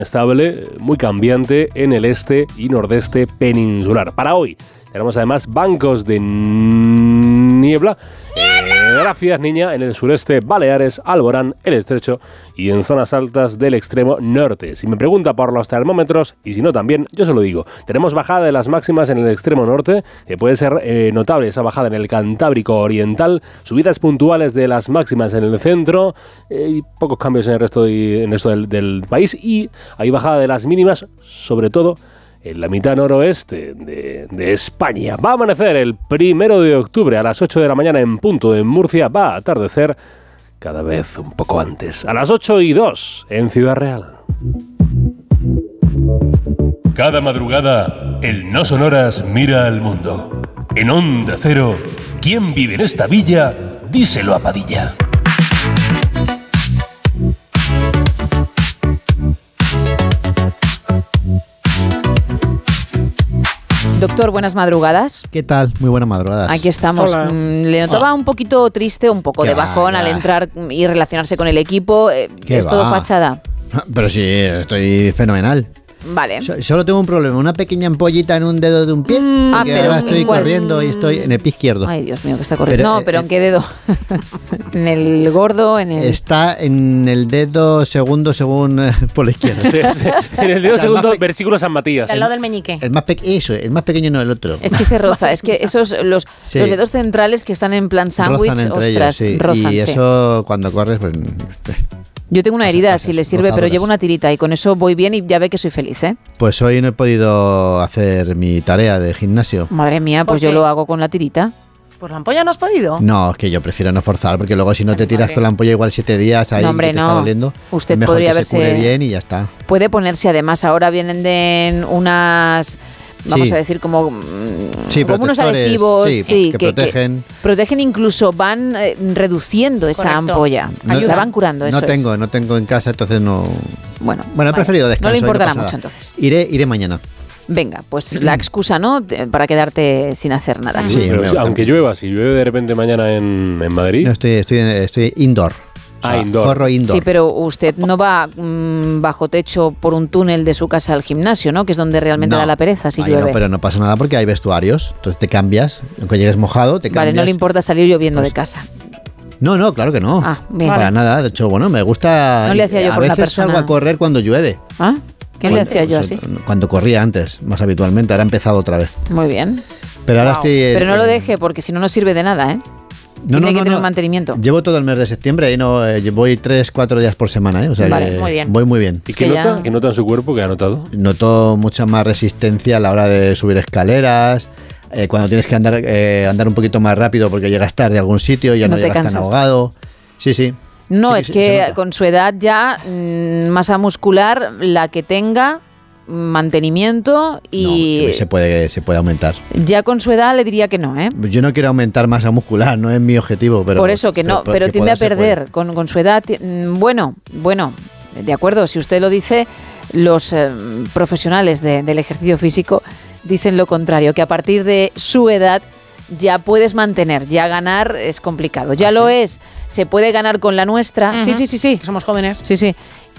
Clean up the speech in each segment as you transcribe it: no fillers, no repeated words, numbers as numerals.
estable, muy cambiante en el este y nordeste peninsular. Para hoy tenemos además bancos de niebla. Gracias, niña, en el sureste, Baleares, Alborán, el Estrecho y en zonas altas del extremo norte. Si me pregunta por los termómetros, y si no también, yo se lo digo. Tenemos bajada de las máximas en el extremo norte, que puede ser notable esa bajada en el Cantábrico Oriental, subidas puntuales de las máximas en el centro y pocos cambios en el resto, del país, y hay bajada de las mínimas, sobre todo en la mitad noroeste de España. Va a amanecer el 1 de octubre a las 8 de la mañana en punto en Murcia. Va a atardecer cada vez un poco antes, a las 8:02 en Ciudad Real. Cada madrugada, el No Sonoras mira al mundo. En Onda Cero, ¿quién vive en esta villa? Díselo a Padilla. Doctor, buenas madrugadas. ¿Qué tal? Muy buenas madrugadas. Aquí estamos. Le notaba un poquito triste, un poco de bajón al entrar y relacionarse con el equipo. ¿Es todo fachada? Pero sí, estoy fenomenal. Vale. Solo tengo un problema, una pequeña ampollita en un dedo de un pie, porque ahora estoy corriendo y estoy en el pie izquierdo. Ay, Dios mío, que está corriendo. Pero ¿en qué dedo? ¿En el gordo? Está en el dedo segundo según por la izquierda. Sí. En el dedo segundo, versículo San Matías. Al lado del meñique. El más pequeño no el otro. Es que se roza, es que esos los dedos centrales que están en plan sándwich, rozan entre ellos, sí. rozan, y eso cuando corres, pues... Yo tengo una herida, si le sirve, pero llevo una tirita y con eso voy bien y ya ve que soy feliz, ¿eh? Pues hoy no he podido hacer mi tarea de gimnasio. Madre mía, pues yo lo hago con la tirita. ¿Por la ampolla no has podido? No, es que yo prefiero no forzar, porque luego si no te tiras con la ampolla igual 7 días ahí que te está doliendo, usted mejor podría que se cure bien y ya está. Puede ponerse, además, ahora vienen de unas... Vamos a decir como unos adhesivos que protegen. Que protegen, incluso van reduciendo esa ampolla. La van curando. No tengo en casa, entonces no. Bueno, he preferido descansar. No le importará mucho entonces. Iré mañana. Venga, pues la excusa, ¿no? Para quedarte sin hacer nada. Sí, pero aunque llueva, si llueve de repente mañana en Madrid. No, estoy indoor. Indoor. Corro indoor. Sí, pero usted no va bajo techo por un túnel de su casa al gimnasio, ¿no? Que es donde realmente da la pereza si llueve. No, pero no pasa nada porque hay vestuarios. Entonces te cambias, aunque llegues mojado, te cambias. Vale, no le importa salir lloviendo de casa. No, claro que no. Bien. Para nada. De hecho, me gusta. No le hacía yo a por veces salgo a correr cuando llueve. ¿Qué le hacía yo así? Cuando corría antes, más habitualmente. Ahora he empezado otra vez. Muy bien. Pero ahora estoy... Pero no lo deje porque si no sirve de nada, ¿eh? Tiene que tener un mantenimiento. Llevo todo el mes de septiembre y voy 3-4 días por semana, ¿eh? O sea, muy bien. Voy muy bien. ¿Y qué nota en su cuerpo? ¿Qué ha notado? Noto mucha más resistencia a la hora de subir escaleras, cuando tienes que andar un poquito más rápido porque llegas tarde a algún sitio, ya no llegas tan ahogado. Sí. No, es que con su edad ya masa muscular, la que tenga, mantenimiento y... No, se puede aumentar. Ya con su edad le diría que no, ¿eh? Yo no quiero aumentar masa muscular, no es mi objetivo. Pero por eso que no, pero tiende a perder. Con su edad, bueno, de acuerdo, si usted lo dice, los profesionales del ejercicio físico dicen lo contrario, que a partir de su edad ya puedes mantener, ya ganar es complicado. Ya lo es, se puede ganar con la nuestra. Uh-huh. Sí. Que somos jóvenes. Sí.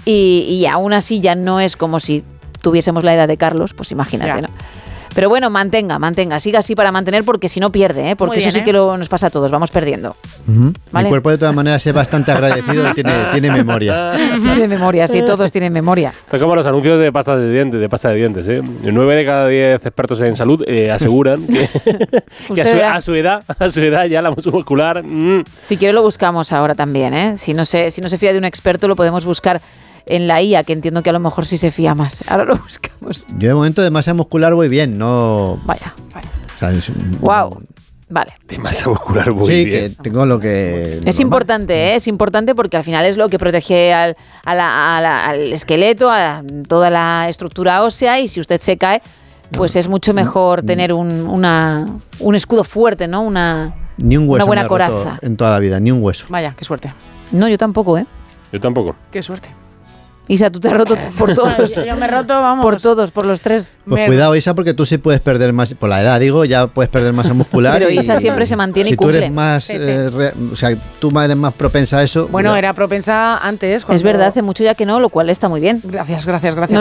Y aún así ya no es como si tuviésemos la edad de Carlos, pues imagínate, ¿no? Pero bueno, mantenga, siga así para mantener, porque si no pierde, ¿eh? Porque bien, eso sí que nos pasa a todos, vamos perdiendo. Uh-huh. ¿Vale? Mi cuerpo de todas maneras es bastante agradecido y tiene memoria. Tiene memoria, sí, todos tienen memoria. Esto es como los anuncios de pasta de dientes, ¿eh? 9 de cada 10 expertos en salud aseguran que a su edad ya la masa muscular... Si quiere lo buscamos ahora también, ¿eh? Si no se fía de un experto lo podemos buscar en la IA, que entiendo que a lo mejor sí se fía más. Ahora lo buscamos. Yo de momento de masa muscular voy bien, no... Vaya. O sea, wow. Vale. De masa muscular voy bien. Sí, que tengo lo que... Es importante, ¿eh? Es importante porque al final es lo que protege al esqueleto, a toda la estructura ósea, y si usted se cae, pues es mucho mejor tener un escudo fuerte, ¿no? Ni un hueso una buena me he coraza roto en toda la vida, ni un hueso. Vaya, qué suerte. No, yo tampoco, ¿eh? Yo tampoco. Qué suerte. Isa, tú te has roto por todos. Yo me he roto, vamos. Por todos, por los tres. Pues cuidado, Isa, porque tú sí puedes perder más, por la edad digo, ya puedes perder masa muscular. Pero Isa siempre se mantiene y Si cumple. tú eres más, o sea, tú eres más propensa a eso. Bueno, era propensa antes. Es verdad, hace mucho ya que no, lo cual está muy bien. Gracias.